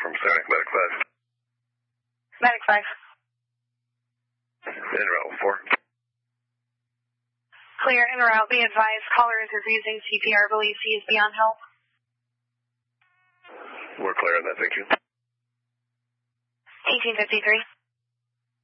from Sonic Medic 5. Medic 5. En route 4. Clear en route. Be advised, caller is refusing CPR. Believes he is beyond help. We're clear on that, thank you. 1853.